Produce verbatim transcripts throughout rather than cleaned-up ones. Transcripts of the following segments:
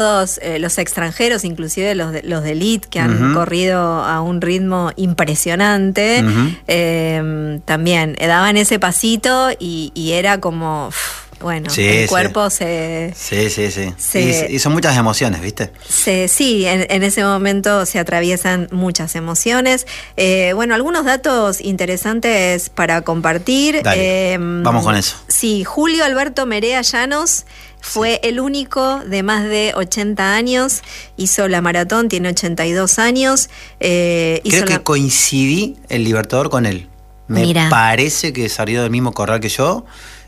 Todos eh, los extranjeros, inclusive los de, los de elite, que han uh-huh. corrido a un ritmo impresionante, uh-huh. eh, también eh, daban ese pasito y, y era como... Uff, bueno, sí, el cuerpo sí. se... Sí, sí, sí. Se, y, y son muchas emociones, ¿viste? Se, sí, en, en ese momento se atraviesan muchas emociones. Eh, bueno, algunos datos interesantes para compartir. Dale, eh, vamos con eso. Sí, Julio Alberto Merea Llanos fue sí. el único de más de ochenta años, hizo la maratón, tiene ochenta y dos años. Eh, Creo hizo que la... coincidí el Libertador con él. Me Mira. parece que salió del mismo corral que yo.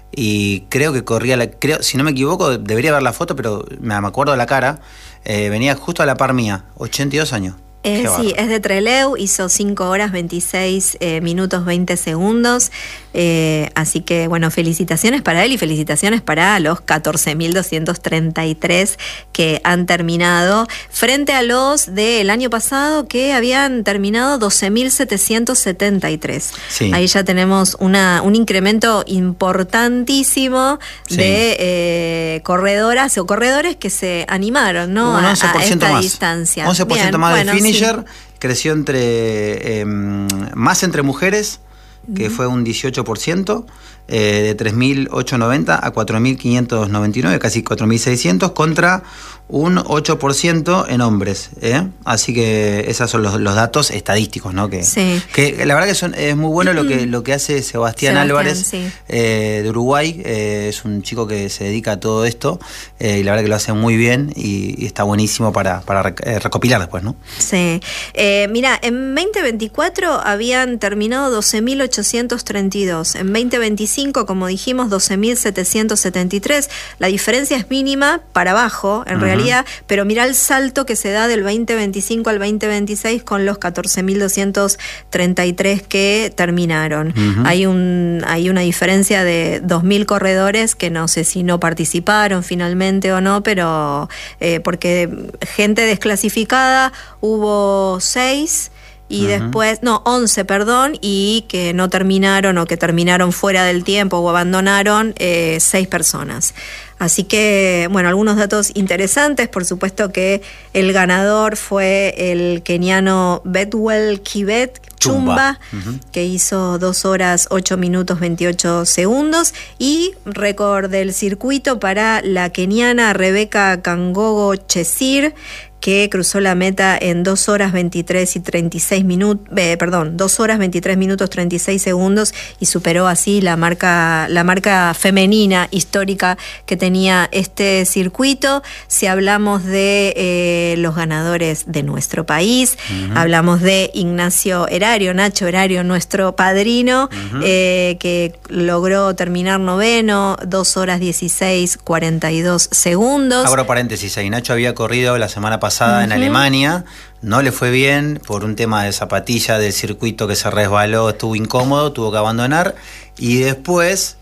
Y creo que corría, la, creo, si no me equivoco, debería ver la foto, pero me acuerdo de la cara, eh, venía justo a la par mía, ochenta y dos años. Eh, sí, es de Trelew, hizo cinco horas veintiséis eh, minutos veinte segundos, eh, así que bueno, felicitaciones para él y felicitaciones para los catorce mil doscientos treinta y tres que han terminado, frente a los del año pasado que habían terminado doce mil setecientos setenta y tres. Sí. Ahí ya tenemos una, un incremento importantísimo sí. de eh, corredoras o corredores que se animaron, ¿no? Un once por ciento a, a esta más. distancia. once por ciento Bien, más bueno, de finish. Sí. Creció entre eh, más entre mujeres, que uh-huh. fue un dieciocho por ciento, eh, de tres mil ochocientos noventa a cuatro mil quinientos noventa y nueve, casi cuatro mil seiscientos, contra un ocho por ciento en hombres. ¿eh? Así que esos son los, los datos estadísticos, ¿no? Que, sí. que la verdad que son, es muy bueno lo que, lo que hace Sebastián, Sebastián Álvarez sí. eh, de Uruguay. Eh, es un chico que se dedica a todo esto eh, y la verdad que lo hace muy bien y, y está buenísimo para, para recopilar después, ¿no? Sí. Eh, mira, en veinte veinticuatro habían terminado doce mil ochocientos treinta y dos. En veinte veinticinco, como dijimos, doce mil setecientos setenta y tres. La diferencia es mínima para abajo, en uh-huh. realidad, pero mira el salto que se da del veinte veinticinco al veinte veintiséis con los catorce mil doscientos treinta y tres que terminaron. Uh-huh. Hay un hay una diferencia de dos mil corredores que no sé si no participaron finalmente o no, pero eh, porque gente desclasificada hubo seis. Y uh-huh. después, no, once, perdón, y que no terminaron o que terminaron fuera del tiempo o abandonaron eh, seis personas. Así que, bueno, algunos datos interesantes. Por supuesto que el ganador fue el keniano Bethuel Kibet Chumba, uh-huh. que hizo dos horas ocho minutos veintiocho segundos. Y récord del circuito para la keniana Rebecca Kangogo Chesir, que cruzó la meta en dos horas veintitrés y treinta y seis minutos, eh, perdón, dos horas veintitrés minutos treinta y seis segundos y superó así la marca, la marca femenina histórica que tenía este circuito. Si hablamos de eh, los ganadores de nuestro país, uh-huh. hablamos de Ignacio Erario, Nacho Erario, nuestro padrino, uh-huh. eh, que logró terminar noveno, dos horas dieciséis cuarenta y dos segundos. Abro paréntesis, ahí Nacho había corrido la semana pasada Uh-huh. en Alemania, no le fue bien por un tema de zapatilla del circuito que se resbaló, estuvo incómodo, tuvo que abandonar y después,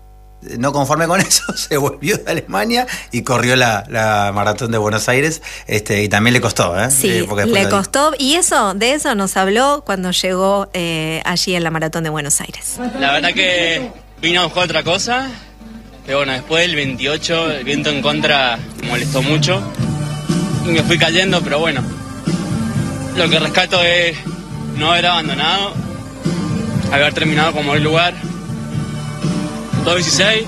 no conforme con eso, se volvió de Alemania y corrió la, la maratón de Buenos Aires, este, y también le costó, ¿eh? Sí, eh, le costó, y eso, de eso nos habló cuando llegó eh, allí en la maratón de Buenos Aires. La verdad que vino a buscar otra cosa, pero bueno, después el veintiocho, el viento en contra me molestó mucho. Y me fui cayendo, pero bueno, lo que rescato es no haber abandonado, haber terminado como el lugar, dos dieciséis,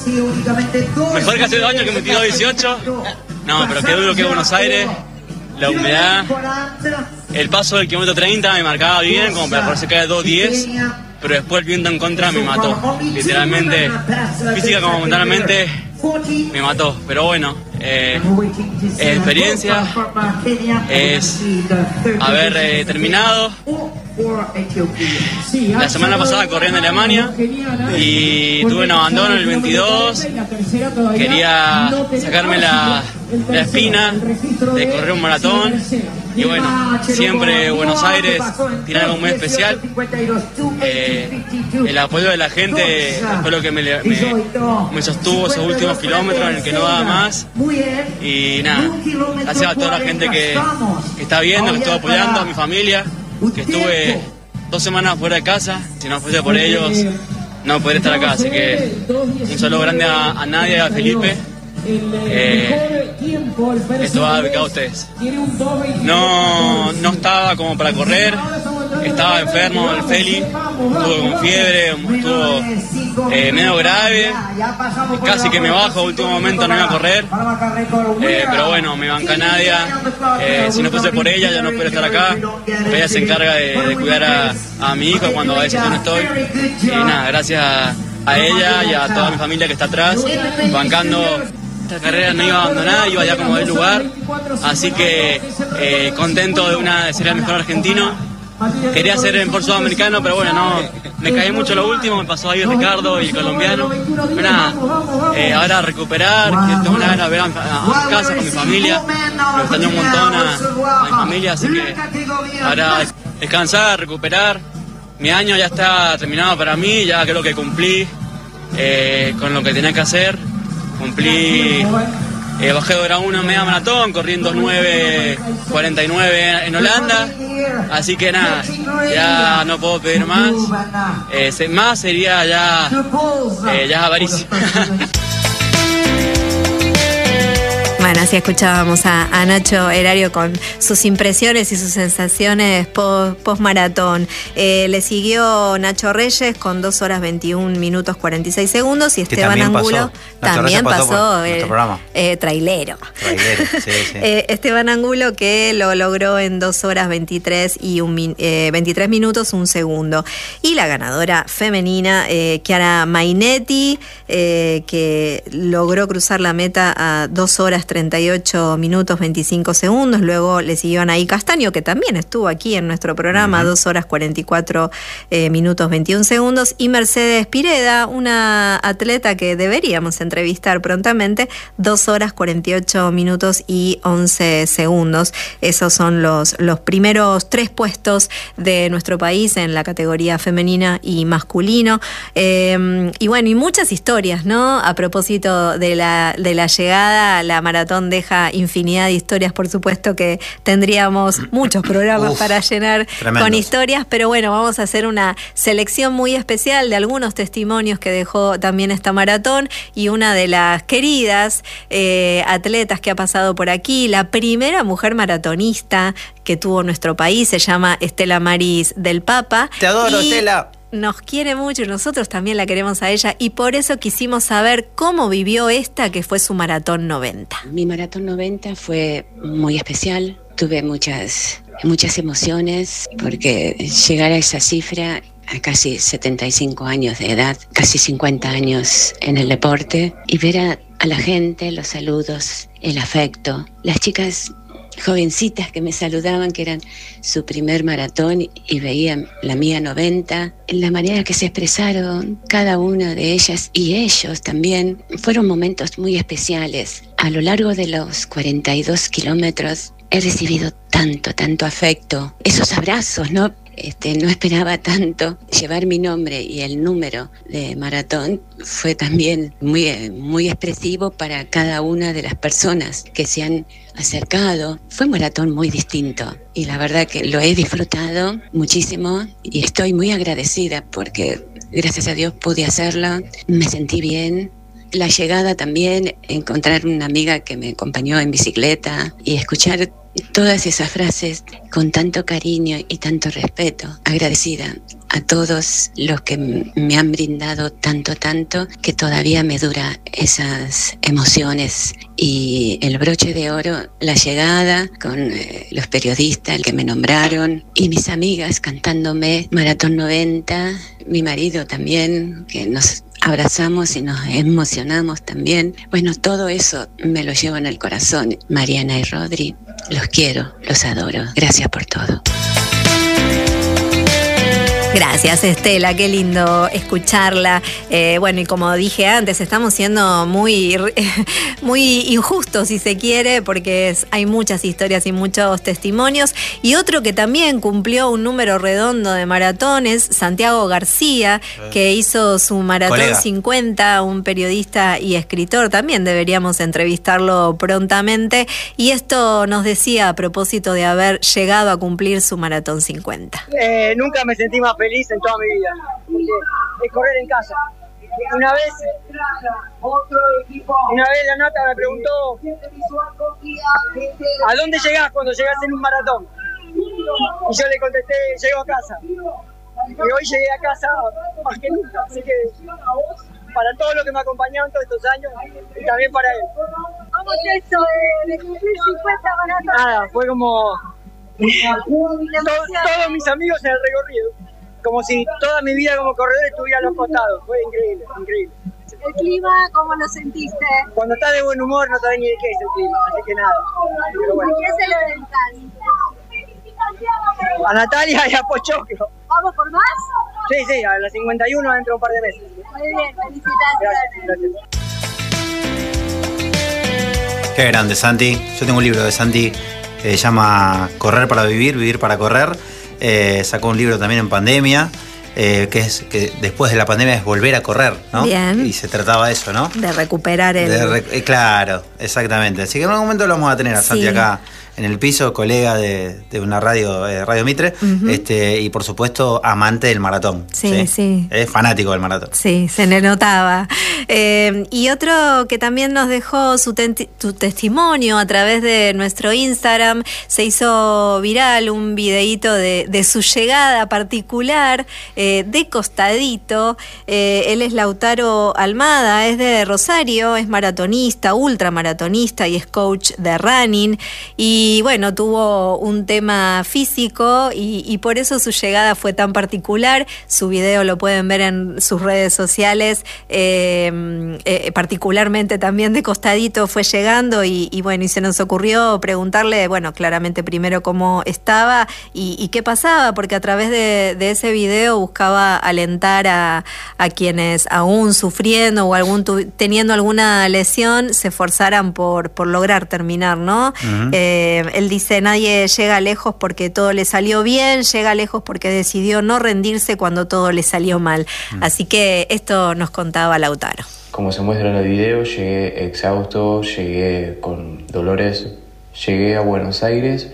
mejor que hace dos años que metí dos dieciocho, no, pero qué duro que es Buenos Aires, la humedad, el paso del kilómetro treinta me marcaba bien, como para poder sacar dos diez, pero después el viento en contra me mató, literalmente, física como mentalmente, me mató, pero bueno, eh, es experiencia, es haber eh, terminado. La semana pasada corrí en Alemania y tuve un abandono en el veintidós, quería sacarme la, la espina de correr un maratón y bueno, siempre Buenos Aires tiene algo muy especial. Eh, el apoyo de la gente fue lo que me, me, me sostuvo esos últimos kilómetros en el que no daba más y nada, gracias a toda la gente que, que está viendo, que estuvo apoyando, a mi familia, que estuve dos semanas fuera de casa, si no fuese por ellos no podría estar acá, así que un saludo grande a, a Nadia y a Felipe, Eh, esto va dedicado a ustedes. No, no estaba como para correr, estaba enfermo el Feli, estuvo con fiebre, estuvo eh, medio grave, casi que me bajo, a último momento no iba a correr, eh, pero bueno, me banca Nadia, eh, si no fuese por ella ya no puedo estar acá, porque ella se encarga de, de cuidar a, a mi hijo cuando a veces yo no estoy, y nada, gracias a, a ella y a toda mi familia que está atrás, bancando. Esta carrera no iba a abandonar, iba ya como del lugar, así que eh, contento de una de ser el mejor argentino. Quería ser en por sudamericano, pero bueno, no, me caí mucho lo último, me pasó ahí Ricardo y el colombiano. Pero nada, eh, ahora a recuperar, que tengo una gana de ver a, a, a mi casa con mi familia, me extraño un montón a, a mi familia, así que ahora descansar, recuperar. Mi año ya está terminado para mí, ya creo que cumplí eh, con lo que tenía que hacer. Cumplí, eh, bajé de hora uno en media maratón, corriendo nueve cuarenta y nueve en Holanda, así que nada, ya no puedo pedir más, eh, más sería ya, eh, ya avaricia. Bueno, así escuchábamos a, a Nacho Erario con sus impresiones y sus sensaciones post, post-maratón. Eh, le siguió Nacho Reyes con dos horas veintiún minutos cuarenta y seis segundos y Esteban también Angulo pasó. también pasó, pasó eh, eh, trailero. Trailero, sí, sí. eh, Esteban Angulo que lo logró en dos horas veintitrés y un, eh, veintitrés minutos un segundo. Y la ganadora femenina, eh, Chiara Mainetti, eh, que logró cruzar la meta a dos horas treinta y ocho minutos veinticinco segundos. Luego le siguió Anaí Castaño, que también estuvo aquí en nuestro programa, uh-huh. dos horas cuarenta y cuatro eh, minutos veintiún segundos. Y Mercedes Pireda, una atleta que deberíamos entrevistar prontamente, dos horas cuarenta y ocho minutos y once segundos. Esos son los, los primeros tres puestos de nuestro país en la categoría femenina y masculino. Eh, y bueno, y muchas historias, ¿no? A propósito de la, de la llegada, la maratón deja infinidad de historias, por supuesto que tendríamos muchos programas Uf, para llenar tremendos. Con historias, pero bueno, vamos a hacer una selección muy especial de algunos testimonios que dejó también esta maratón y una de las queridas eh, atletas que ha pasado por aquí, la primera mujer maratonista que tuvo nuestro país, se llama Estela Maris del Papa. Te adoro, y Estela. Nos quiere mucho y nosotros también la queremos a ella y por eso quisimos saber cómo vivió esta que fue su maratón noventa. Mi maratón noventa fue muy especial, tuve muchas, muchas emociones porque llegar a esa cifra a casi setenta y cinco años de edad, casi cincuenta años en el deporte y ver a, a la gente, los saludos, el afecto, las chicas jovencitas que me saludaban, que eran su primer maratón y veían la mía noventa, la manera que se expresaron cada una de ellas y ellos también, fueron momentos muy especiales. A lo largo de los cuarenta y dos kilómetros he recibido tanto, tanto afecto, esos abrazos, ¿no? Este, no esperaba tanto. Llevar mi nombre y el número de maratón fue también muy, muy expresivo para cada una de las personas que se han acercado. Fue un maratón muy distinto y la verdad que lo he disfrutado muchísimo y estoy muy agradecida porque gracias a Dios pude hacerlo, me sentí bien. La llegada también, encontrar una amiga que me acompañó en bicicleta y escuchar todas esas frases con tanto cariño y tanto respeto. Agradecida a todos los que me han brindado tanto, tanto, que todavía me dura esas emociones. Y el broche de oro, la llegada con eh, los periodistas que me nombraron y mis amigas cantándome Maratón noventa, mi marido también, que nos abrazamos y nos emocionamos también. Bueno, todo eso me lo llevo en el corazón. Mariana y Rodri, los quiero, los adoro. Gracias por todo. Gracias, Estela, qué lindo escucharla. Eh, bueno, y como dije antes, estamos siendo muy, muy injustos, si se quiere, porque es, hay muchas historias y muchos testimonios. Y otro que también cumplió un número redondo de maratones, Santiago García, que hizo su maratón Colega. cincuenta, un periodista y escritor. También deberíamos entrevistarlo prontamente. Y esto nos decía a propósito de haber llegado a cumplir su maratón cincuenta. Eh, nunca me sentí más feliz en toda mi vida. Es correr en casa. una vez, una vez la Nata me preguntó, ¿a dónde llegás cuando llegás en un maratón? Y yo le contesté, llego a casa. Y hoy llegué a casa más que nunca, así que para todos los que me acompañaron todos estos años y también para él. ¿Cómo es eso de, de cumplir cincuenta maratones? Nada, fue como todo, todos mis amigos en el recorrido, como si toda mi vida como corredor estuviera a los costados. Fue increíble, increíble. ¿El clima cómo lo sentiste? Cuando estás de buen humor no sabes ni de qué es el clima, así que nada. Pero bueno. ¿A quién se lo dedicas? A Natalia y a Pochoclo. ¿Vamos por más? Sí, sí, a las cincuenta y uno dentro de un par de meses. Muy bien, felicitaciones. Gracias, gracias. Qué grande, Santi. Yo tengo un libro de Santi que se llama Correr para vivir, vivir para correr. Eh, sacó un libro también en pandemia. Eh, que es que después de la pandemia es volver a correr, ¿no? Bien. Y se trataba de eso, ¿no? De recuperar el... De re- eh, claro, exactamente. Así que en algún momento lo vamos a tener a Santi Sí. acá en el piso, colega de, de una radio, eh, Radio Mitre, Ujú. este, y por supuesto amante del maratón. Sí, sí. Es fanático del maratón. Sí, se le notaba. Eh, y otro que también nos dejó su, tenti- su testimonio a través de nuestro Instagram, se hizo viral un videíto de, de su llegada particular eh, de costadito. Eh, él es Lautaro Almada, es de Rosario, es maratonista, ultramaratonista y es coach de running. Y bueno, tuvo un tema físico y, y por eso su llegada fue tan particular. Su video lo pueden ver en sus redes sociales, eh, eh, particularmente también de costadito fue llegando y, y bueno, y se nos ocurrió preguntarle, bueno, claramente primero cómo estaba y, y qué pasaba, porque a través de, de ese video buscaba alentar a, a quienes aún sufriendo o algún tu, teniendo alguna lesión se esforzaran por, por lograr terminar, ¿no? Ujú. Eh, él dice, nadie llega lejos porque todo le salió bien, llega lejos porque decidió no rendirse cuando todo le salió mal. Mm. Así que esto nos contaba Lautaro. Como se muestra en el video, llegué exhausto, llegué con dolores, llegué a Buenos Aires,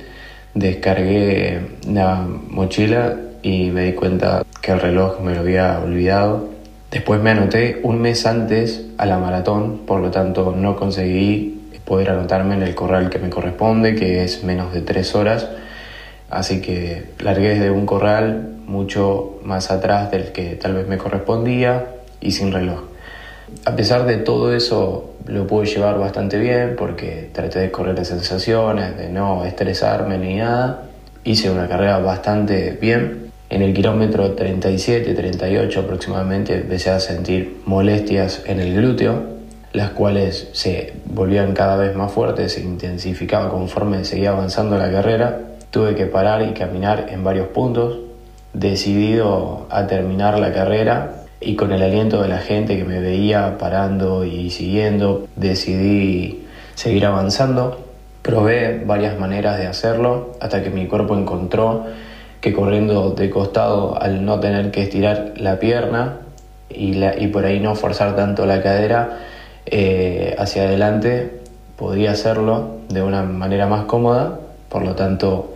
descargué la mochila y me di cuenta que el reloj me lo había olvidado. Después me anoté un mes antes a la maratón, por lo tanto no conseguí poder anotarme en el corral que me corresponde, que es menos de tres horas. Así que largué desde un corral mucho más atrás del que tal vez me correspondía y sin reloj. A pesar de todo eso lo pude llevar bastante bien porque traté de correr de sensaciones, de no estresarme ni nada. Hice una carrera bastante bien. En el kilómetro treinta y siete, treinta y ocho aproximadamente empecé a sentir molestias en el glúteo, las cuales se volvían cada vez más fuertes, se intensificaban conforme seguía avanzando la carrera. Tuve que parar y caminar en varios puntos, decidido a terminar la carrera y con el aliento de la gente que me veía parando y siguiendo, decidí seguir avanzando. Probé varias maneras de hacerlo hasta que mi cuerpo encontró que corriendo de costado, al no tener que estirar la pierna y, la, y por ahí no forzar tanto la cadera eh, hacia adelante, podía hacerlo de una manera más cómoda. Por lo tanto,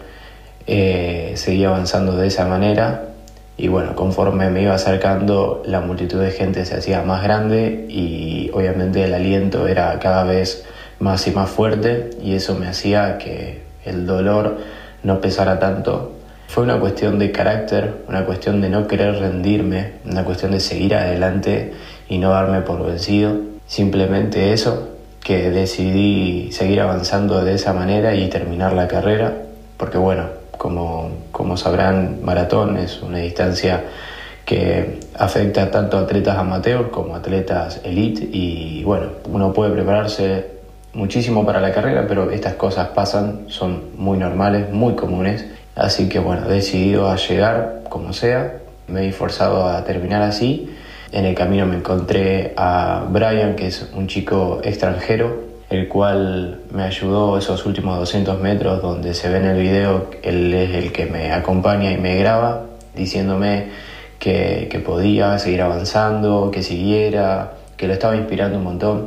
eh, seguí avanzando de esa manera. Y bueno, conforme me iba acercando, la multitud de gente se hacía más grande y obviamente el aliento era cada vez más y más fuerte, y eso me hacía que el dolor no pesara tanto. Fue una cuestión de carácter, una cuestión de no querer rendirme, una cuestión de seguir adelante y no darme por vencido. Simplemente eso, que decidí seguir avanzando de esa manera y terminar la carrera, porque bueno, como, como sabrán, maratón es una distancia que afecta tanto a atletas amateur como a atletas elite, y bueno, uno puede prepararse muchísimo para la carrera, pero estas cosas pasan, son muy normales, muy comunes. Así que bueno, decidido a llegar como sea, me he forzado a terminar así. En el camino me encontré a Brian, que es un chico extranjero, el cual me ayudó esos últimos doscientos metros donde se ve en el video. Él es el que me acompaña y me graba, diciéndome que, que podía seguir avanzando, que siguiera, que lo estaba inspirando un montón.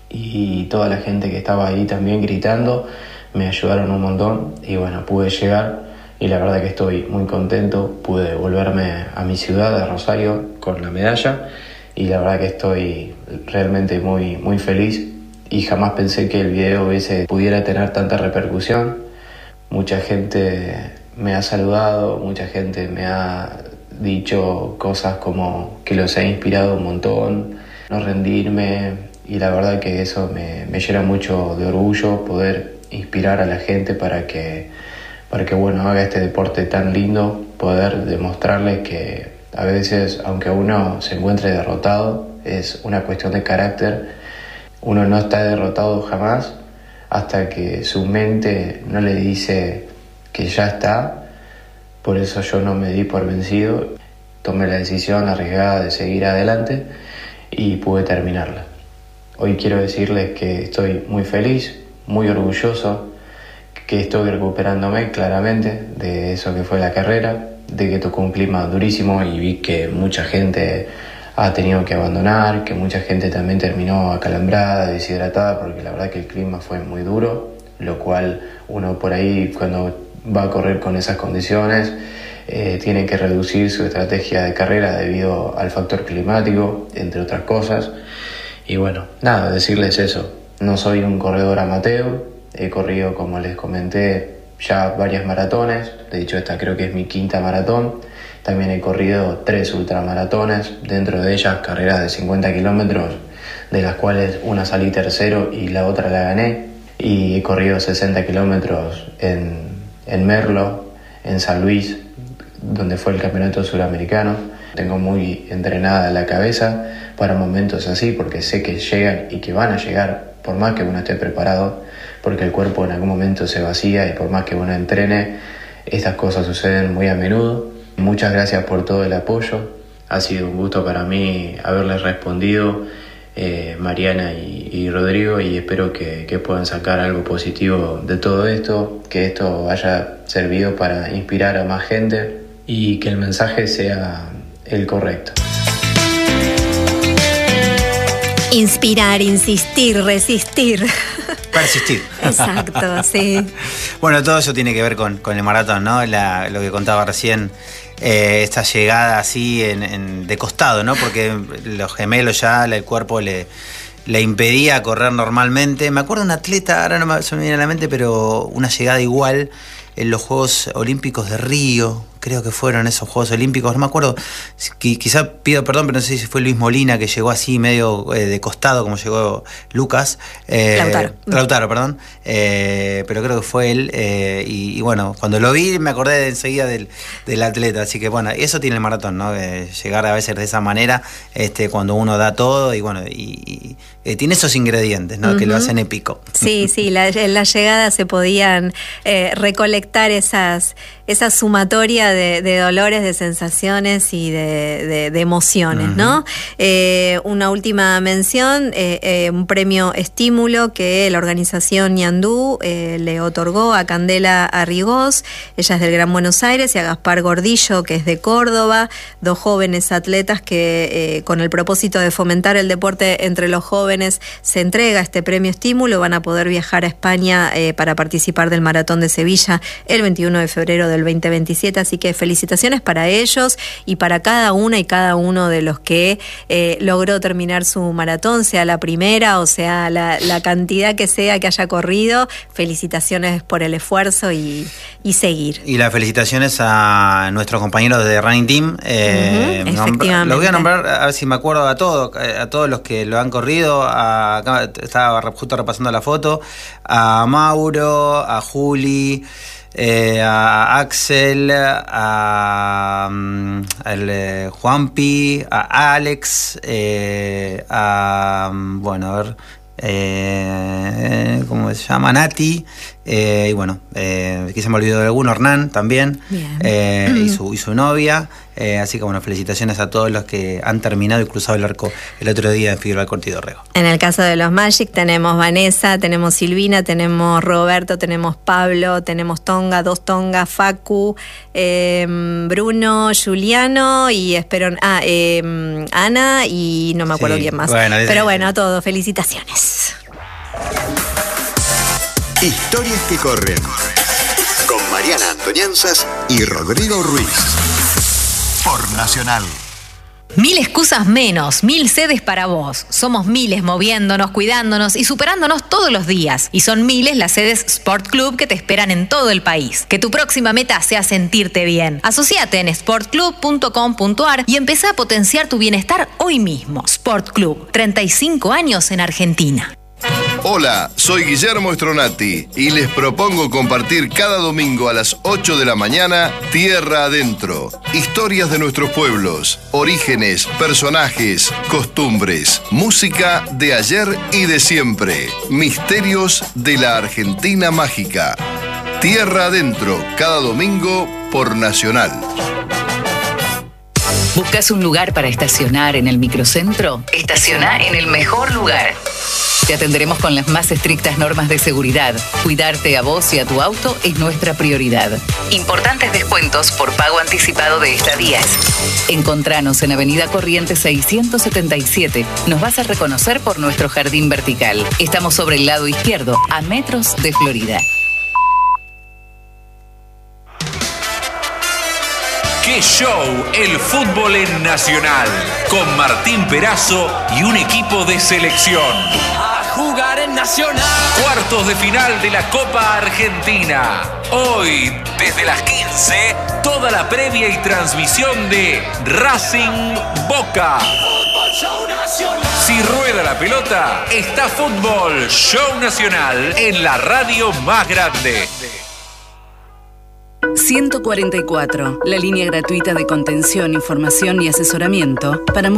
Y toda la gente que estaba ahí también gritando me ayudaron un montón, y bueno, pude llegar. Y la verdad que estoy muy contento, pude volverme a mi ciudad, a Rosario, con la medalla. y la verdad que estoy realmente muy, muy feliz y jamás pensé que el video ese pudiera tener tanta repercusión. Mucha gente me ha saludado, mucha gente me ha dicho cosas como que los ha inspirado un montón, no rendirme, y la verdad que eso me, me llena mucho de orgullo poder inspirar a la gente para que, para que bueno, haga este deporte tan lindo, poder demostrarles que a veces, aunque uno se encuentre derrotado, es una cuestión de carácter. Uno no está derrotado jamás hasta que su mente no le dice que ya está. Por eso yo no me di por vencido, tomé la decisión arriesgada de seguir adelante y pude terminarla. Hoy quiero decirles que estoy muy feliz, muy orgulloso, que estoy recuperándome claramente de eso que fue la carrera, de que tocó un clima durísimo y vi que mucha gente ha tenido que abandonar, que mucha gente también terminó acalambrada, deshidratada, porque la verdad que el clima fue muy duro, lo cual uno por ahí cuando va a correr con esas condiciones eh, tiene que reducir su estrategia de carrera debido al factor climático, entre otras cosas. Y bueno, nada, decirles eso, no soy un corredor amateur, he corrido, como les comenté, ya varias maratones, de hecho esta creo que es mi quinta maratón. También he corrido tres ultramaratones, dentro de ellas carreras de cincuenta kilómetros, de las cuales una salí tercero y la otra la gané. Y he corrido sesenta kilómetros en, en Merlo, en San Luis, donde fue el campeonato suramericano. Tengo muy entrenada la cabeza para momentos así, porque sé que llegan y que van a llegar, por más que uno esté preparado, porque el cuerpo en algún momento se vacía y por más que uno entrene, estas cosas suceden muy a menudo. Muchas gracias por todo el apoyo, ha sido un gusto para mí haberles respondido, eh, Mariana y, y Rodrigo, y espero que, que puedan sacar algo positivo de todo esto, que esto haya servido para inspirar a más gente y que el mensaje sea el correcto. Inspirar, insistir, resistir. Persistir. Exacto, sí. Bueno, todo eso tiene que ver con, con el maratón, ¿no? La, lo que contaba recién, eh, esta llegada así en, en, de costado, ¿no? Porque los gemelos ya, el cuerpo le, le impedía correr normalmente. Me acuerdo de un atleta, ahora no me, se me viene a la mente, pero una llegada igual en los Juegos Olímpicos de Río. Creo que fueron esos Juegos Olímpicos, no me acuerdo, quizá pido perdón, pero no sé si fue Luis Molina que llegó así medio eh, de costado como llegó Lucas. Eh, Lautaro. Lautaro, perdón, eh, pero creo que fue él eh, y, y bueno, cuando lo vi me acordé de enseguida del, del atleta, así que bueno, eso tiene el maratón, ¿no? Eh, llegar a veces de esa manera, este, cuando uno da todo y bueno, y, y eh, tiene esos ingredientes, ¿no? Uh-huh. Que lo hacen épico. Sí, sí, la, en la llegada se podían eh, recolectar esas, esa sumatoria De, de dolores, de sensaciones y de, de, de emociones, uh-huh. ¿no? Eh, una última mención, eh, eh, un premio estímulo que la organización Ñandú eh, le otorgó a Candela Arrigós, ella es del Gran Buenos Aires, y a Gaspar Gordillo, que es de Córdoba, dos jóvenes atletas que eh, con el propósito de fomentar el deporte entre los jóvenes se entrega este premio estímulo. Van a poder viajar a España eh, para participar del Maratón de Sevilla el veintiuno de febrero del veinte veintisiete, así que felicitaciones para ellos y para cada una y cada uno de los que eh, logró terminar su maratón, sea la primera o sea la, la cantidad que sea que haya corrido. Felicitaciones por el esfuerzo y, y seguir. Y las felicitaciones a nuestros compañeros de Running Team. Eh, uh-huh, efectivamente. Los voy a nombrar, a ver si me acuerdo a todos, a todos los que lo han corrido. A, acá estaba justo repasando la foto. A Mauro, a Juli, Eh, a Axel, a, um, el, eh, Juanpi, a Alex, eh, a bueno, a ver, eh, ¿cómo se llama? Nati, eh, y bueno, eh, quizá me olvidó de alguno, Hernán también, eh, y, su, y su novia, eh, así que bueno, felicitaciones a todos los que han terminado y cruzado el arco el otro día en Figueroa Cortido Rego. En el caso de los Magic tenemos Vanessa, tenemos Silvina, tenemos Roberto, tenemos Pablo, tenemos Tonga, dos Tonga, Facu, eh, Bruno, Juliano y espero, ah, eh, Ana y no me acuerdo sí, quién más. Bueno, pero bueno, a todos, felicitaciones. Historias que corren con Mariana Antonianzas y Rodrigo Ruiz por Nacional. Mil excusas menos, mil sedes para vos. Somos miles moviéndonos, cuidándonos y superándonos todos los días. Y son miles las sedes Sport Club que te esperan en todo el país. Que tu próxima meta sea sentirte bien. Asociate en sport club punto com punto a r y empezá a potenciar tu bienestar hoy mismo. Sport Club, treinta y cinco años en Argentina. Hola, soy Guillermo Stronati y les propongo compartir cada domingo a las ocho de la mañana Tierra Adentro. Historias de nuestros pueblos, orígenes, personajes, costumbres, música de ayer y de siempre, misterios de la Argentina mágica. Tierra Adentro, cada domingo por Nacional. ¿Buscas un lugar para estacionar en el microcentro? Estaciona en el mejor lugar. Te atenderemos con las más estrictas normas de seguridad. Cuidarte a vos y a tu auto es nuestra prioridad. Importantes descuentos por pago anticipado de estadías. Encontranos en Avenida Corrientes seiscientos setenta y siete. Nos vas a reconocer por nuestro jardín vertical. Estamos sobre el lado izquierdo, a metros de Florida. ¡Qué show! El fútbol en Nacional. Con Martín Perazo y un equipo de selección. Jugar en Nacional. Cuartos de final de la Copa Argentina. Hoy, desde las quince, toda la previa y transmisión de Racing Boca. Si rueda la pelota, está Fútbol Show Nacional en la radio más grande. ciento cuarenta y cuatro, la línea gratuita de contención, información y asesoramiento para